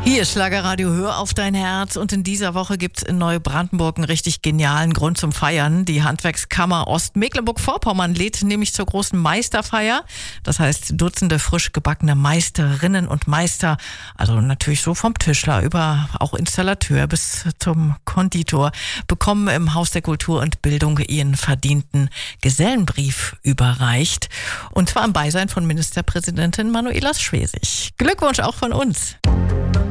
Hier ist Schlagerradio, hör auf dein Herz. Und in dieser Woche gibt's in Neubrandenburg einen richtig genialen Grund zum Feiern. Die Handwerkskammer Ostmecklenburg-Vorpommern lädt nämlich zur großen Meisterfeier. Das heißt, Dutzende frisch gebackene Meisterinnen und Meister, also natürlich so vom Tischler über auch Installateur bis zum Konditor, bekommen im Haus der Kultur und Bildung ihren verdienten Gesellenbrief überreicht. Und zwar im Beisein von Ministerpräsidentin Manuela Schwesig. Glückwunsch auch von uns.